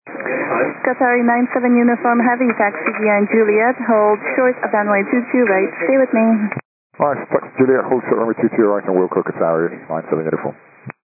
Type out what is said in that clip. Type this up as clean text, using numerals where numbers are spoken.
Qatari 97 Uniform Heavy, taxi via Juliet, hold short of runway 22 right. Stay with me. Alright, taxi Juliet, hold short runway 22 right, and Wilco Qatari 97 Uniform.